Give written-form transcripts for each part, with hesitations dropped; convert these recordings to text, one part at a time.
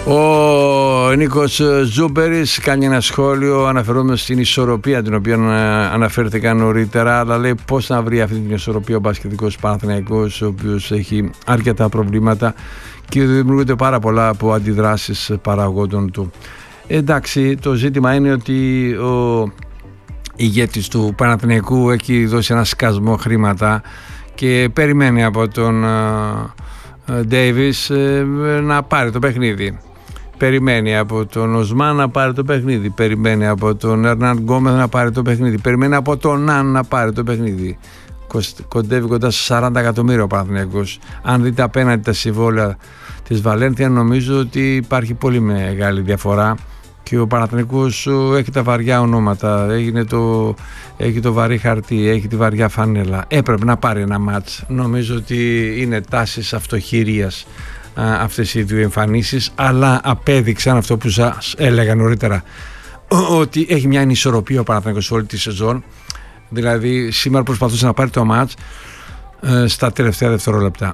Ο Νίκος Ζούμπερης κάνει ένα σχόλιο αναφερόμενος στην ισορροπία την οποία αναφέρθηκα νωρίτερα, αλλά λέει πώς να βρει αυτή την ισορροπία ο μπασκετικός Παναθηναϊκός, ο οποίος έχει αρκετά προβλήματα και δημιουργούνται πάρα πολλά από αντιδράσεις παραγόντων του. Εντάξει, το ζήτημα είναι ότι ο ηγέτης του Παναθηναϊκού έχει δώσει ένα σκασμό χρήματα και περιμένει από τον Ντέιβις να πάρει το παιχνίδι. Περιμένει από τον Οσμάν να πάρει το παιχνίδι. Περιμένει από τον Ερνάν Γκόμεθ να πάρει το παιχνίδι. Περιμένει από τον Ναν να πάρει το παιχνίδι. Κοντεύει κοντά στα 40 εκατομμύρια ο Παναθηναϊκός. Αν δείτε απέναντι τα συμβόλαια της Βαλένθια, νομίζω ότι υπάρχει πολύ μεγάλη διαφορά. Και ο Παναθηναϊκός έχει τα βαριά ονόματα, έχει το βαρύ χαρτί, έχει τη βαριά φανέλα. Έπρεπε να πάρει ένα μάτς. Νομίζω ότι είναι τάσεις αυτοχειρίας αυτές οι δύο εμφανίσεις, αλλά απέδειξαν αυτό που σας έλεγα νωρίτερα, ότι έχει μια ανισορροπία ο Παναθηναϊκός όλη τη σεζόν. Δηλαδή σήμερα προσπαθούσε να πάρει το μάτς στα τελευταία δευτερόλεπτα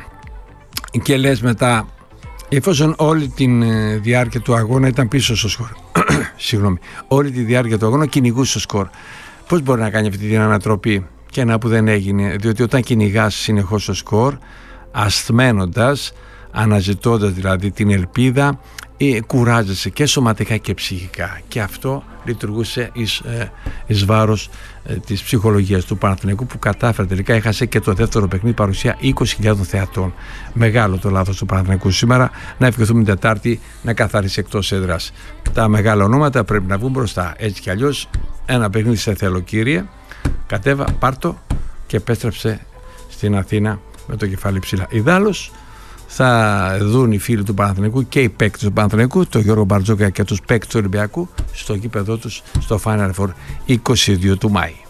και λες μετά, εφόσον όλη τη διάρκεια του αγώνα ήταν πίσω στο σκορ συγγνώμη, όλη τη διάρκεια του αγώνα κυνηγούσε στο σκορ, πώς μπορεί να κάνει αυτή την ανατροπή? Και ένα που δεν έγινε, διότι όταν κυνηγάς συνεχώς στο σκορ, ασθμένοντας, αναζητώντας δηλαδή την ελπίδα, κουράζεσαι και σωματικά και ψυχικά, και αυτό λειτουργούσε εις βάρος της ψυχολογίας του Παναθηναϊκού, που κατάφερε τελικά, έχασε και το δεύτερο παιχνίδι παρουσία 20.000 θεατών. Μεγάλο το λάθος του Παναθηναϊκού σήμερα. Να ευχηθούμε την Τετάρτη να καθαρίσει εκτός έδρας. Τα μεγάλα ονόματα πρέπει να βγουν μπροστά, έτσι κι αλλιώς ένα παιχνίδι σε θέλω, κύριε, κατέβα, πάρτο και επέστρεψε στην Αθήνα με το κεφάλι ψηλά. Ιδάλλως θα δουν οι φίλοι του Παναθηναϊκού και οι παίκτες του Παναθηναϊκού, τον Γιώργο Μπαρτζόκα και τους παίκτες του Ολυμπιακού, στο γήπεδό τους στο Final Four 22 του Μάη.